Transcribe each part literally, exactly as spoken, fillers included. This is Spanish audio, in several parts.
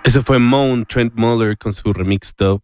Eso fue Moan, Trent Muller con su remix dub.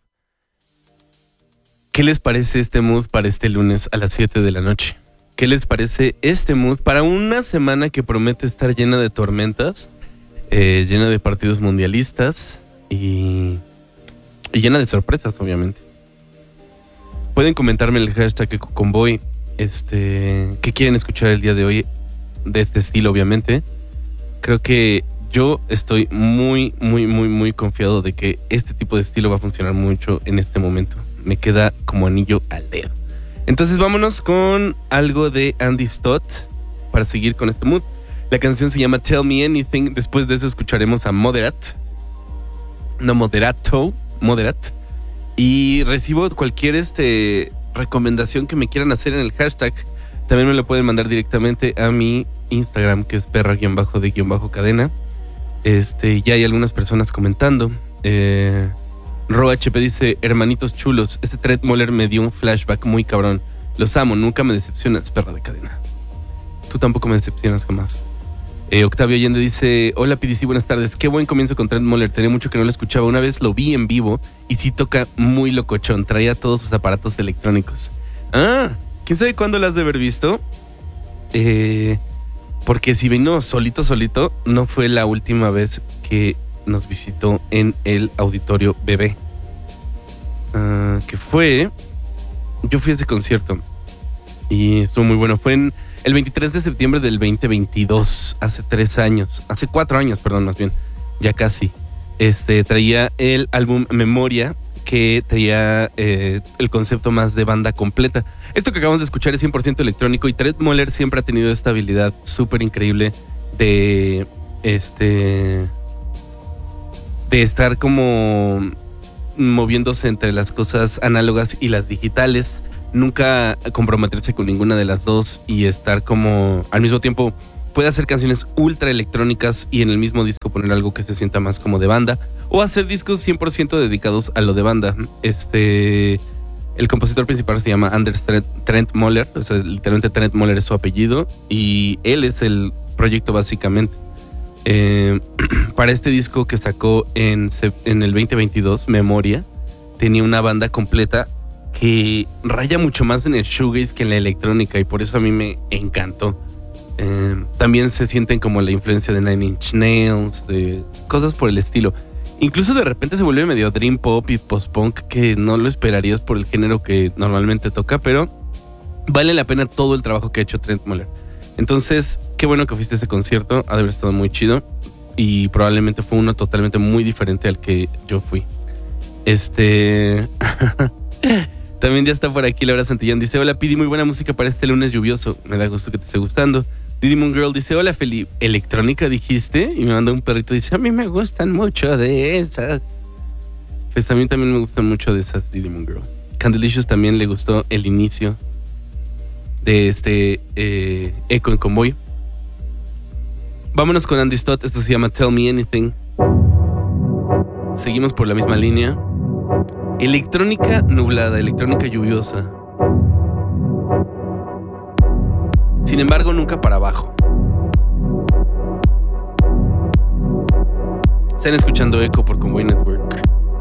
¿Qué les parece este mood para este lunes a las siete de la noche? ¿Qué les parece este mood para una semana que promete estar llena de tormentas, eh, llena de partidos mundialistas y, y llena de sorpresas, obviamente? Pueden comentarme en el hashtag EcoConvoy este, qué quieren escuchar el día de hoy de este estilo, obviamente. Creo que yo estoy muy, muy, muy, muy confiado de que este tipo de estilo va a funcionar mucho en este momento. Me queda como anillo al dedo. Entonces vámonos con algo de Andy Stott para seguir con este mood. La canción se llama Tell Me Anything. Después de eso escucharemos a Moderat. No, Moderato. Moderat. Y recibo cualquier este, recomendación que me quieran hacer en el hashtag. También me lo pueden mandar directamente a mi Instagram, que es perra-de-cadena. Este, ya hay algunas personas comentando. Eh, Ro H P dice: hermanitos chulos, este Trent Muller me dio un flashback muy cabrón. Los amo, nunca me decepcionas, perra de cadena. Tú tampoco me decepcionas jamás. Eh, Octavio Allende dice: hola P D C, buenas tardes. Qué buen comienzo con Trent Muller. Tenía mucho que no lo escuchaba. Una vez lo vi en vivo y sí toca muy locochón. Traía todos sus aparatos electrónicos. Ah, ¿quién sabe cuándo lo has de haber visto? Eh, porque si vino solito, solito, no fue la última vez que nos visitó en el Auditorio B B. Uh, que fue... Yo fui a ese concierto y estuvo muy bueno. Fue en el veintitrés de septiembre del veinte veintidós, hace tres años, hace cuatro años, perdón, más bien, ya casi. Este, traía el álbum Memoria, que traía eh, el concepto más de banda completa. Esto que acabamos de escuchar es cien por ciento electrónico y Trent Muller siempre ha tenido esta habilidad súper increíble de, este, de estar como moviéndose entre las cosas análogas y las digitales, nunca comprometerse con ninguna de las dos y estar como al mismo tiempo. Puede hacer canciones ultra electrónicas y en el mismo disco poner algo que se sienta más como de banda, o hacer discos cien por ciento dedicados a lo de banda. Este, el compositor principal se llama Anders Trent Muller, o sea, literalmente Trent Muller es su apellido y él es el proyecto básicamente. Eh, para este disco que sacó en, en el veinte veintidós, Memoria, tenía una banda completa que raya mucho más en el shoegaze que en la electrónica y por eso a mí me encantó. Eh, también se sienten como la influencia de Nine Inch Nails, de cosas por el estilo. Incluso de repente se vuelve medio dream pop y post-punk, que no lo esperarías por el género que normalmente toca, pero vale la pena todo el trabajo que ha hecho Trent Muller. Entonces, qué bueno que fuiste a ese concierto, ha de haber estado muy chido y probablemente fue uno totalmente muy diferente al que yo fui. Este... También ya está por aquí Laura Santillán, dice: hola Pidi, muy buena música para este lunes lluvioso, me da gusto que te esté gustando. Didi Moon Girl dice: hola Feli, ¿electrónica dijiste? Y me manda un perrito, dice: a mí me gustan mucho de esas. Pues a mí también me gustan mucho de esas, Didi Moon Girl. Candelicious también le gustó el inicio de este eh, Eco en Convoy. Vámonos con Andy Stott, esto se llama Tell Me Anything. Seguimos por la misma línea. Electrónica nublada, electrónica lluviosa. Sin embargo, nunca para abajo. Están escuchando Eco por Convoy Network.